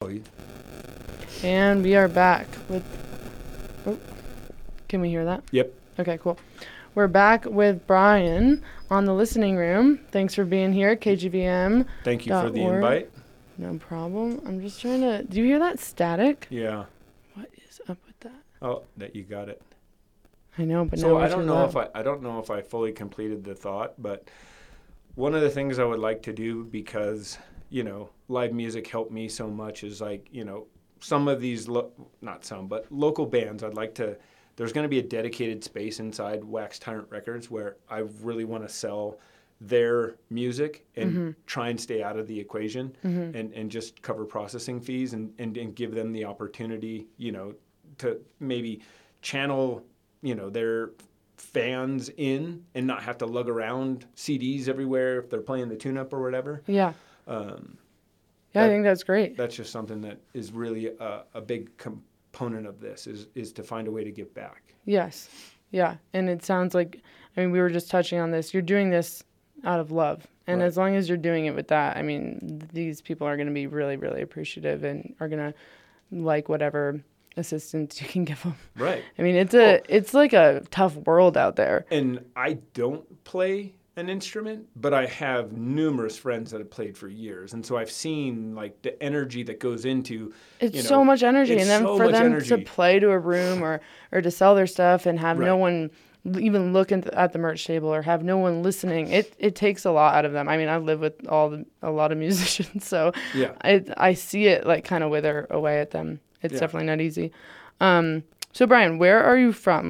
And we are back with... Oh, can we hear that? Yep. Okay, cool. We're back with Brian on the listening room. Thanks for being here, KGVM. Thank you for the invite. No problem. I'm just trying to... Do you hear that static? Yeah. What is up with that? Oh, that you got it. I know, but so now I don't know if I fully completed the thought, but one of the things I would like to do, because live music helped me so much, is some of these not some, but local bands. I'd like to. There's going to be a dedicated space inside Wax Tyrant Records where I really want to sell their music and try and stay out of the equation and just cover processing fees and give them the opportunity, to maybe channel, their fans in and not have to lug around CDs everywhere if they're playing the tune-up or whatever. Yeah. I think that's great. That's just something that is really a big component of this is to find a way to give back. Yes. Yeah. And it sounds like, we were just touching on this. You're doing this out of love. And Right. As long as you're doing it with that, these people are going to be really, really appreciative and are going to like whatever assistance you can give them. Right. It's like a tough world out there. And I don't play an instrument, but I have numerous friends that have played for years, and so I've seen the energy that goes into so much energy, and then for them energy. to play to a room or to sell their stuff and have Right. no one even look at the merch table or have no one listening, it takes a lot out of them. I live with a lot of musicians, so yeah. I see it kind of wither away at them. It's definitely not easy. So Brian, where are you from?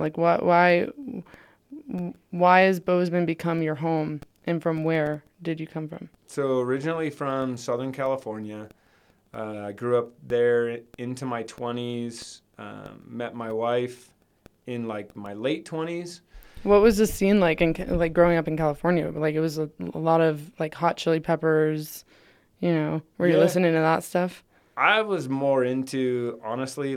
Why has Bozeman become your home, and from where did you come from? So originally from Southern California. I grew up there into my 20s, met my wife in my late 20s. What was the scene like growing up in California? It was a lot of Hot Chili Peppers, were you listening to that stuff? I was more into, honestly,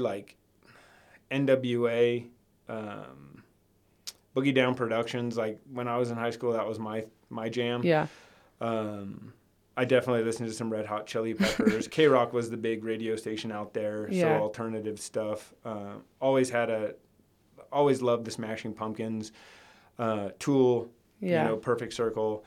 NWA, Boogie Down Productions. When I was in high school, that was my jam. Yeah. I definitely listened to some Red Hot Chili Peppers. K-Rock was the big radio station out there, so alternative stuff. Always loved the Smashing Pumpkins, Tool, Perfect Circle.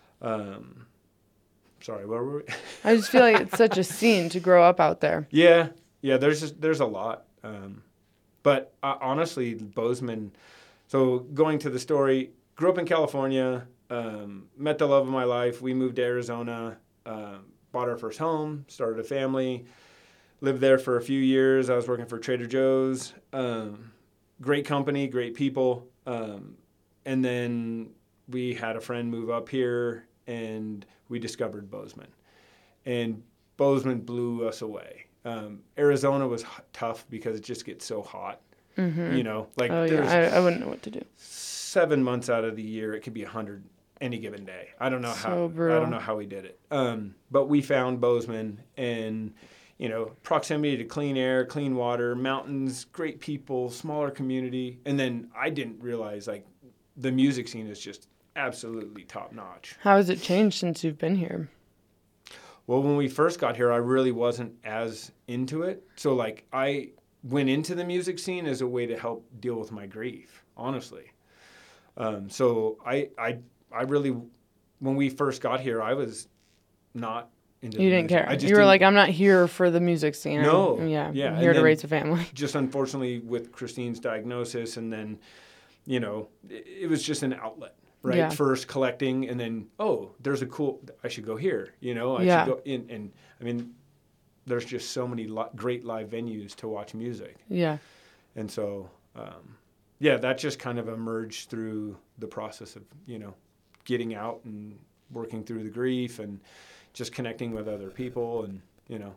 Sorry, where were we? I just feel like it's such a scene to grow up out there. Yeah, there's a lot. But honestly, Bozeman. So going to the story, grew up in California, met the love of my life. We moved to Arizona, bought our first home, started a family, lived there for a few years. I was working for Trader Joe's. Great company, great people. And then we had a friend move up here, and we discovered Bozeman. And Bozeman blew us away. Arizona was tough because it just gets so hot. Mm-hmm. I wouldn't know what to do. 7 months out of the year, it could be 100 any given day. I don't know how we did it. But we found Bozeman, and proximity to clean air, clean water, mountains, great people, smaller community. And then I didn't realize the music scene is just absolutely top notch. How has it changed since you've been here? Well, when we first got here, I really wasn't as into it. So I went into the music scene as a way to help deal with my grief, honestly. So I really, when we first got here, I was not into You didn't care. You were I'm not here for the music scene. No. I'm here to raise a family. Just unfortunately with Christine's diagnosis, and then, it was just an outlet. Right. Yeah. First collecting, and then, there's I should go here, should go in. And there's just so many great live venues to watch music. Yeah. And so, that just kind of emerged through the process of, getting out and working through the grief and just connecting with other people. And,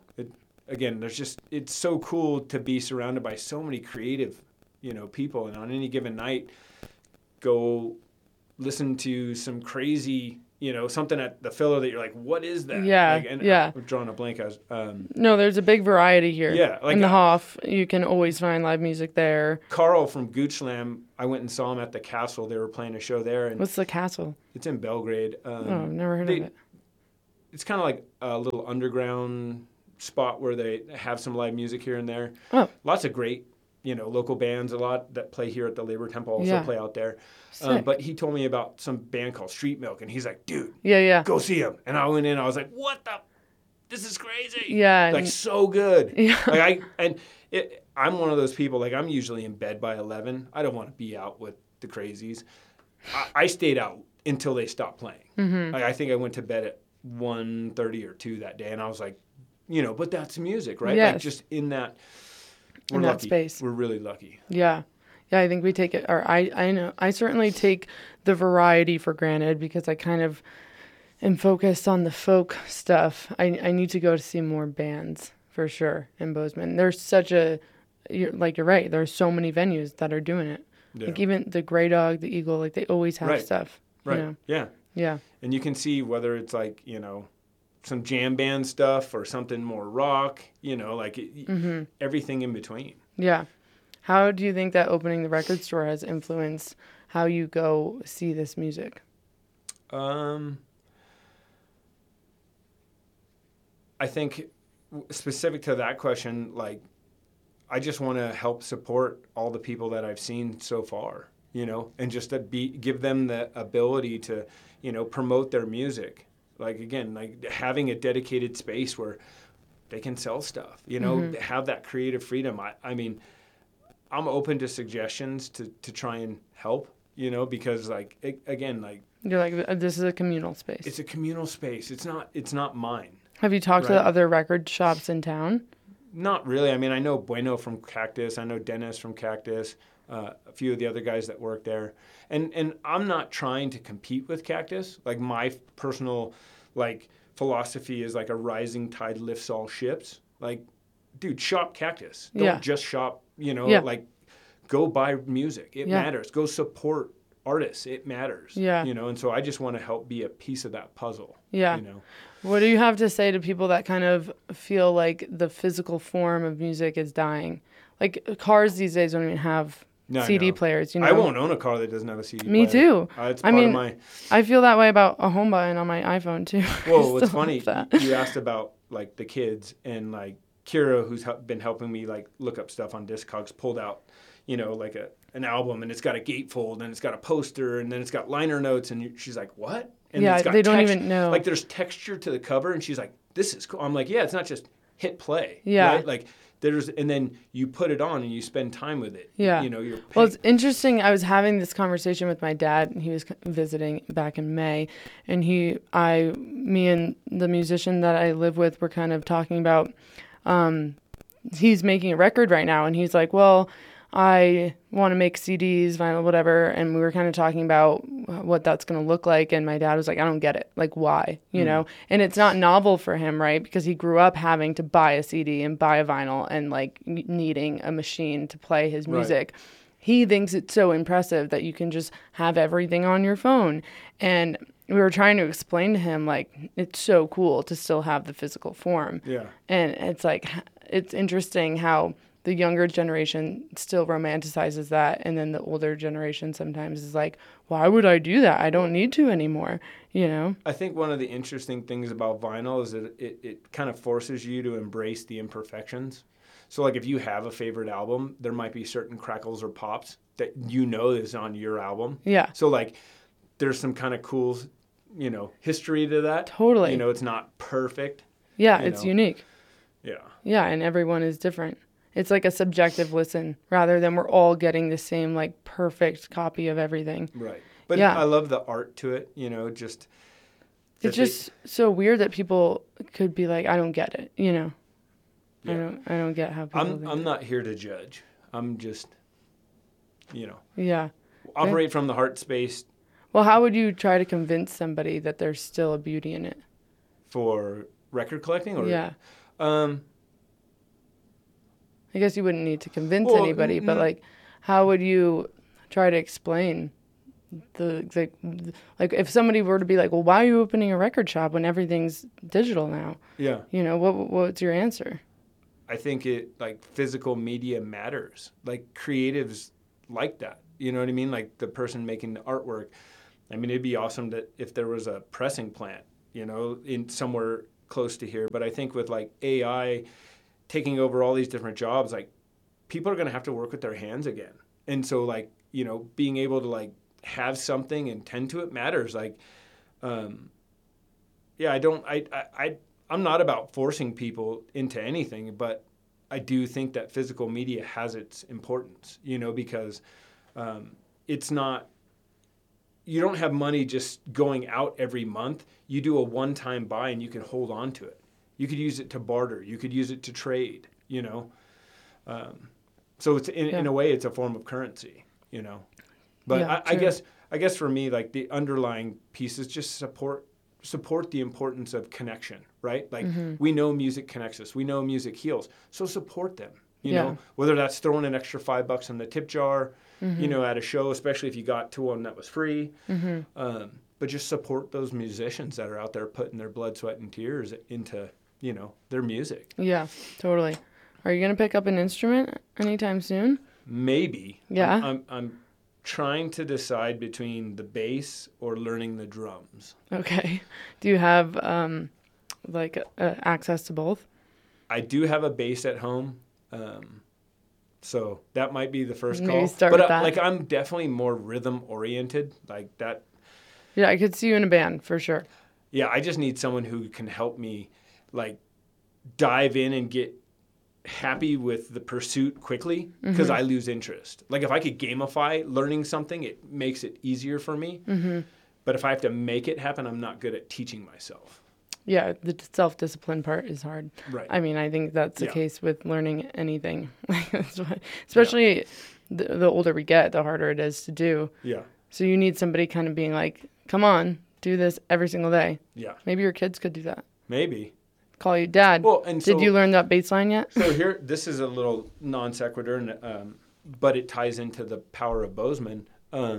it's so cool to be surrounded by so many creative, people. And on any given night, go listen to some crazy, something at the filler that you're like, what is that? Yeah, I'm drawing a blank. No, there's a big variety here. Yeah. In the Hoff, you can always find live music there. Carl from Gooch Slam, I went and saw him at the Castle. They were playing a show there. And what's the Castle? It's in Belgrade. I've never heard of it. It's kind of like a little underground spot where they have some live music here and there. Oh. Lots of great, local bands, a lot that play here at the Labor Temple also play out there. But he told me about some band called Street Milk, and he's like, dude, go see him. And I went in, I was like, what the? This is crazy. Yeah. Like, so good. Yeah. Like, I'm one of those people, like, I'm usually in bed by 11. I don't want to be out with the crazies. I stayed out until they stopped playing. Mm-hmm. Like, I think I went to bed at 1:30 or 2 that day, and I was like, but that's music, right? Yes. Like, just in that, we're lucky. That space. We're really lucky. Yeah. Yeah, I think we take it, or I know, I certainly take the variety for granted because I kind of am focused on the folk stuff. I need to go to see more bands for sure in Bozeman. There's you're right, there's so many venues that are doing it. Yeah. Like even the Grey Dog, the Eagle, like they always have stuff. Right. Yeah. Yeah. And you can see whether it's like, some jam band stuff or something more rock, like everything in between. Yeah. How do you think that opening the record store has influenced how you go see this music? I think specific to that question, like, I just want to help support all the people that I've seen so far, and just to give them the ability to, promote their music. Like, again, like having a dedicated space where they can sell stuff, have that creative freedom. I mean, I'm open to suggestions to try and help, because like, again, like. You're like, this is a communal space. It's a communal space. It's not mine. Have you talked to the other record shops in town? Not really. I mean, I know Bueno from Cactus. I know Dennis from Cactus. A few of the other guys that work there. And I'm not trying to compete with Cactus. Like, my personal, like, philosophy is like a rising tide lifts all ships. Like, dude, shop Cactus. Don't just shop, like, go buy music. It matters. Go support artists. It matters. Yeah. And so I just want to help be a piece of that puzzle. Yeah. What do you have to say to people that kind of feel like the physical form of music is dying? Like, cars these days don't even have CD players, I won't own a car that doesn't have a CD player. Me too. It's part of my... I feel that way about a home button on my iPhone too. Well, what's funny, you asked about, like, the kids, and, like, Kira, who's been helping me, like, look up stuff on Discogs, pulled out, like an album, and it's got a gatefold, and it's got a poster, and then it's got liner notes, and she's like, what? And yeah, it's got they don't even know. Like, there's texture to the cover, and she's like, this is cool. I'm like, yeah, it's not just hit play. Yeah. Right? Like, and then you put it on and you spend time with it. Yeah. You're well, it's interesting. I was having this conversation with my dad, and he was visiting back in May, and me and the musician that I live with were kind of talking about, he's making a record right now, and he's like, well, I want to make CDs, vinyl, whatever. And we were kind of talking about what that's going to look like. And my dad was like, I don't get it. Like, why? You know? And it's not novel for him, right? Because he grew up having to buy a CD and buy a vinyl and, like, needing a machine to play his music. Right. He thinks it's so impressive that you can just have everything on your phone. And we were trying to explain to him, like, it's so cool to still have the physical form. Yeah. And it's like, it's interesting how the younger generation still romanticizes that, and then the older generation sometimes is like, why would I do that? I don't need to anymore, I think one of the interesting things about vinyl is that it kind of forces you to embrace the imperfections. So, like, if you have a favorite album, there might be certain crackles or pops that is on your album. Yeah. So, like, there's some kind of cool, history to that. Totally. It's not perfect. Yeah, it's unique. Yeah. Yeah, and everyone is different. It's like a subjective listen rather than we're all getting the same, like, perfect copy of everything. Right. But yeah. I love the art to it, just... It's just so weird that people could be like, I don't get it, Yeah. I don't get how people I'm not here to judge. I'm just, Yeah. Operate from the heart space. Well, how would you try to convince somebody that there's still a beauty in it? For record collecting? Or yeah. I guess you wouldn't need to convince anybody, but, like, how would you try to explain like if somebody were to be like, well, why are you opening a record shop when everything's digital now? Yeah. What's your answer? I think physical media matters. Like, creatives like that. You know what I mean? Like, the person making the artwork. I mean, it'd be awesome that if there was a pressing plant, in somewhere close to here, but I think with like AI taking over all these different jobs, like people are going to have to work with their hands again. And so like, you know, being able to like have something and tend to it matters. Like, yeah, I'm not about forcing people into anything, but I do think that physical media has its importance, you know, because it's not, you don't have money just going out every month. You do a one-time buy and you can hold on to it. You could use it to barter. You could use it to trade, you know. So it's in a way, it's a form of currency, you know. But Yeah, I guess for me, like the underlying piece is just support the importance of connection, right? Like we know music connects us. We know music heals. So support them, you know, whether that's throwing an extra $5 in the tip jar, you know, at a show, especially if you got to one that was free. But just support those musicians that are out there putting their blood, sweat, and tears into, you know, their music. Yeah, totally. Are you going to pick up an instrument anytime soon? Maybe. Yeah. I'm trying to decide between the bass or learning the drums. Okay. Do you have access to both? I do have a bass at home. So that might be the first Maybe call. start But with that. like I'm definitely more rhythm oriented, like that. Yeah, I could see you in a band for sure. Yeah, I just need someone who can help me like dive in and get happy with the pursuit quickly because I lose interest. Like if I could gamify learning something, it makes it easier for me. But if I have to make it happen, I'm not good at teaching myself. Yeah, the self-discipline part is hard. Right. I mean, I think that's the Yeah. case with learning anything. Especially the older we get, the harder it is to do. Yeah. So you need somebody kind of being like, come on, do this every single day. Yeah. Maybe your kids could do that. Maybe. Call you, Dad, Well, and so, did you learn that bass line yet? So here, this is a little non sequitur, but it ties into the power of Bozeman.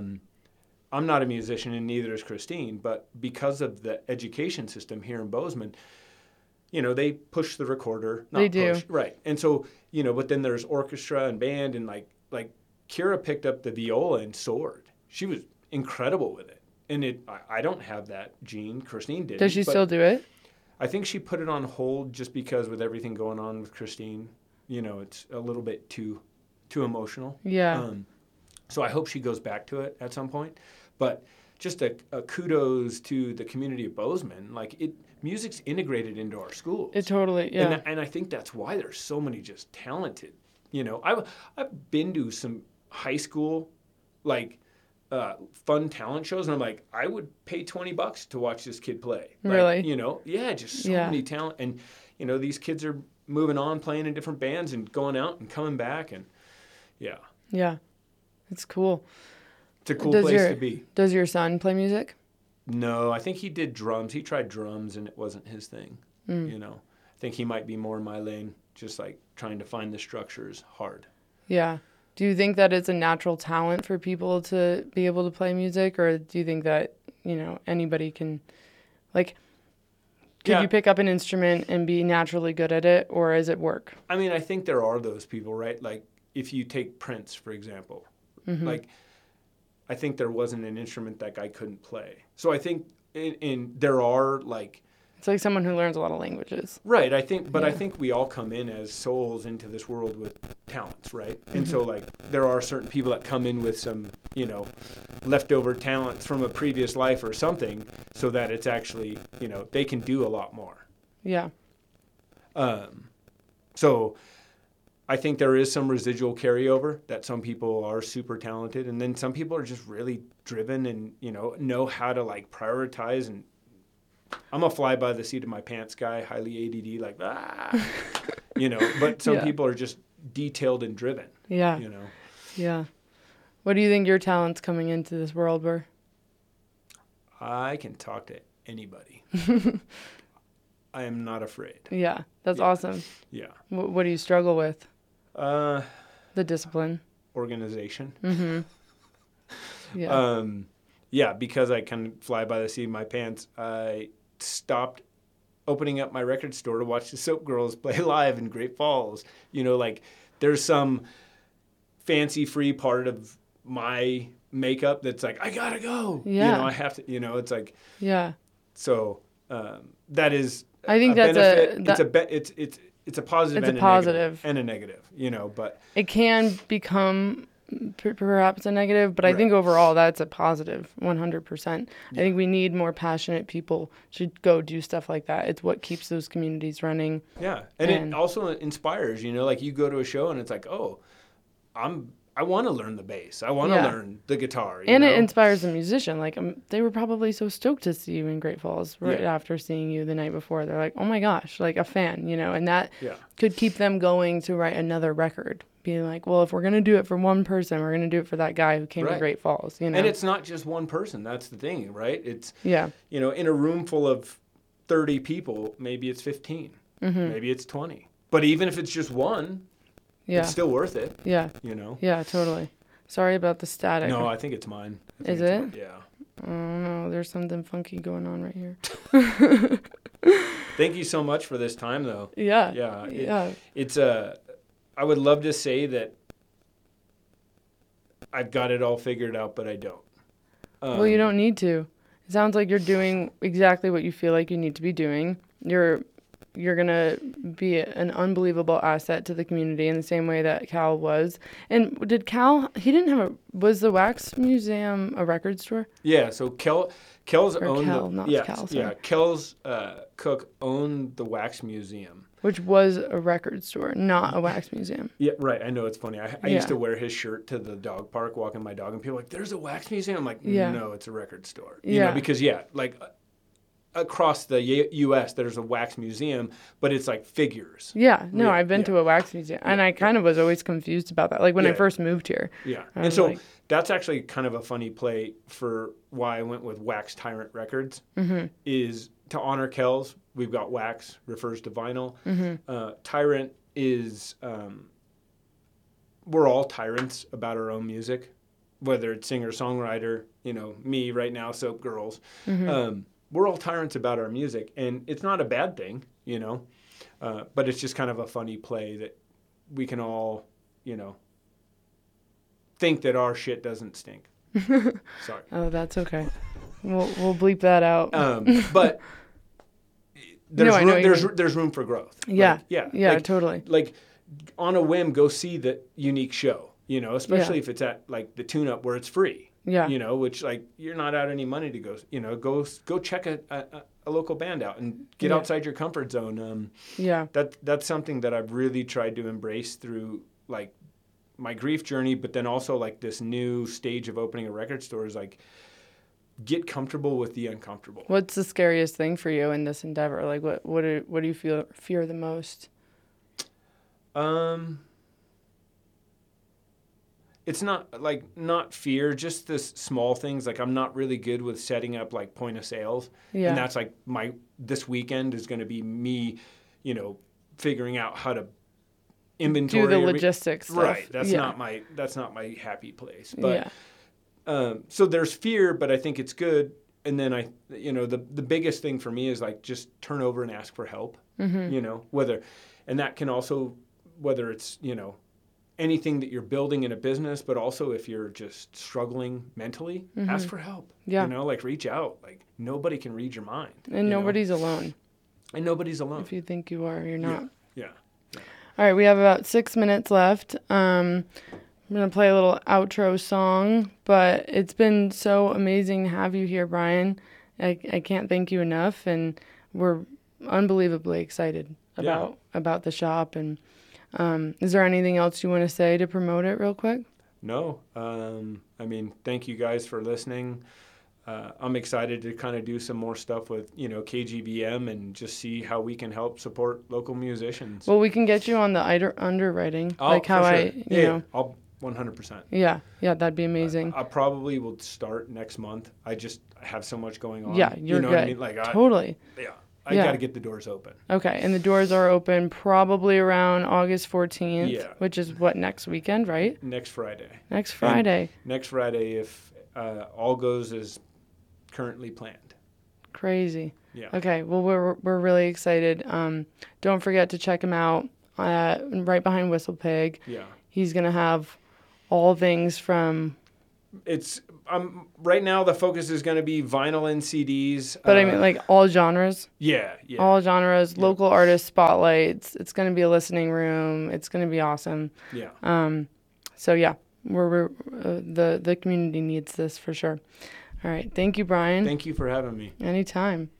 I'm not a musician, and neither is Christine. But because of the education system here in Bozeman, you know, they push the recorder. They do. Right. And so, you know, but then there's orchestra and band, and like Kira picked up the viola and soared. She was incredible with it. And I don't have that gene. Christine did. Does she still do it? I think she put it on hold just because with everything going on with Christine, you know, it's a little bit too emotional. Yeah. So I hope she goes back to it at some point. But just a kudos to the community of Bozeman. Like music's integrated into our schools. It totally, yeah. And I think that's why there's so many just talented. You know, I've been to some high school like fun talent shows, and I'm like, I would pay $20 to watch this kid play. Like, really? You know, yeah, just so many talent, and you know, these kids are moving on, playing in different bands, and going out and coming back, and yeah, it's cool. It's a cool place to be. Does your son play music? No, I think he did drums. He tried drums, and it wasn't his thing. You know, I think he might be more in my lane, just like trying to find the structures hard. Yeah. Do you think that it's a natural talent for people to be able to play music, or do you think that, you know, anybody can, like, could you pick up an instrument and be naturally good at it, or is it work? I mean, I think there are those people, right? Like, if you take Prince, for example, like, I think there wasn't an instrument that guy couldn't play. So I think there are, like... It's like someone who learns a lot of languages. Right, I think we all come in as souls into this world with talents, right? And so, like, there are certain people that come in with some, you know, leftover talents from a previous life or something, so that it's actually, you know, they can do a lot more. Yeah. So I think there is some residual carryover that some people are super talented, and then some people are just really driven and, you know how to, like, prioritize. And I'm a fly by the seat of my pants guy, highly ADD, like, you know, but some people are just detailed and driven. Yeah. You know? Yeah. What do you think your talents coming into this world were? I can talk to anybody. I am not afraid. Yeah. That's awesome. Yeah. What do you struggle with? The discipline. Organization. Yeah. Yeah, because I can fly by the seat of my pants, I stopped opening up my record store to watch the Soap Girls play live in Great Falls. You know, like, there's some fancy free part of my makeup that's like, I gotta go. Yeah. You know, I have to, you know, it's like. Yeah. So that is I think that's benefit. It's a positive it's and a a positive. negative and a negative, you know, but It can become perhaps a negative, but I Right. think overall that's a positive 100%. I think we need more passionate people to go do stuff like that. It's what keeps those communities running. yeah. And And- it also inspires, you know, like you go to a show and it's like, oh, I want to learn the bass. I want to Yeah. learn the guitar. And know? it inspires the musician. Like they were probably so stoked to see you in Great Falls right Yeah. after seeing you the night before. They're like, oh my gosh, like a fan, you know, and that Yeah. could keep them going to write another record. Being like, well, if we're going to do it for one person, we're going to do it for that guy who came to Right. Great Falls, you know? And it's not just one person. That's the thing, right? It's, yeah. you know, in a room full of 30 people, maybe it's 15, maybe it's 20. But even if it's just one, Yeah. it's still worth it, Yeah. you know? Yeah, totally. Sorry about the static. No, I think it's mine. I think Is it's it? mine. Yeah. I don't know. There's something funky going on right here. Thank you so much for this time, though. Yeah. Yeah. Yeah. It's I would love to say that I've got it all figured out, but I don't. Well, you don't need to. It sounds like you're doing exactly what you feel like you need to be doing. You're going to be an unbelievable asset to the community in the same way that Cal was. And did Cal, he didn't have was the Wax Museum a record store? Yeah, so Kel's owned Kel, the, not yeah, Cal, yeah, sorry. Kel's Cook owned the Wax Museum. Which was a record store, not a wax museum. Yeah, right. I know it's funny. I Yeah. used to wear his shirt to the dog park, walking my dog, and people are like, "There's a wax museum." I'm like, Yeah. "No, it's a record store." You Yeah. know, because like across the U.S. there's a wax museum, but it's like figures. Yeah, no, Yeah, I've been yeah. to a wax museum, and I kind of was always confused about that. Like when I Yeah. first moved here. Yeah, I and was so like- that's actually kind of a funny play for why I went with Wax Tyrant Records. Is to honor Kells. We've got wax refers to vinyl. Tyrant is we're all tyrants about our own music, whether it's singer songwriter, you know, me right now, Soap Girls. We're all tyrants about our music, and it's not a bad thing, you know, but it's just kind of a funny play that we can all, you know, think that our shit doesn't stink. Sorry. Oh, that's okay. We'll bleep that out. But there's No, I know room, what you mean. there's room for growth. Yeah. Like, yeah. Yeah, Like, totally. like on a whim, go see the unique show, you know, especially Yeah. if it's at like the tune up where it's free. Yeah. You know, which like you're not out any money to go, you know, go check a local band out and get Yeah. outside your comfort zone. Yeah. That's something that I've really tried to embrace through like my grief journey, but then also like this new stage of opening a record store is like get comfortable with the uncomfortable. What's the scariest thing for you in this endeavor? Like what do you fear the most? It's not fear, just this small things. Like I'm not really good with setting up like point of sales. Yeah. And that's like this weekend is going to be me, you know, figuring out how to inventory Do the every- logistics stuff. Right. That's Yeah. not my happy place. But Yeah. so there's fear, but I think it's good. And then the biggest thing for me is like just turn over and ask for help. You know, and that can also, whether it's, you know, anything that you're building in a business, but also if you're just struggling mentally, ask for help. Yeah. You know, like reach out. Like nobody can read your mind. And you know? nobody's alone. And nobody's alone. If you think you are, you're not. Yeah. All right, we have about 6 minutes left. I'm going to play a little outro song, but it's been so amazing to have you here, Brian. I can't thank you enough, and we're unbelievably excited about the shop. And is there anything else you want to say to promote it real quick? No. I mean, thank you guys for listening. I'm excited to kind of do some more stuff with, you know, KGBM and just see how we can help support local musicians. Well, we can get you on the underwriting, Oh, like how for I, sure. you know. I'll 100%. Yeah, that'd be amazing. I probably will start next month. I have so much going on. Yeah, you're you know good. what I mean? Like Totally. I Yeah. got to get the doors open. Okay, and the doors are open probably around August 14th, Yeah. which is what, next weekend, right? Next Friday. Next Friday. Next Friday, if all goes as currently planned. Crazy. Yeah. Okay, well, we're really excited. Don't forget to check him out right behind Whistle Pig. Yeah. He's going to have all things from... right now the focus is going to be vinyl and CDs. But I mean, like all genres. Yeah. All genres, local artist spotlights. It's going to be a listening room. It's going to be awesome. Yeah. So yeah, the community needs this for sure. All right. Thank you, Brian. Thank you for having me. Anytime.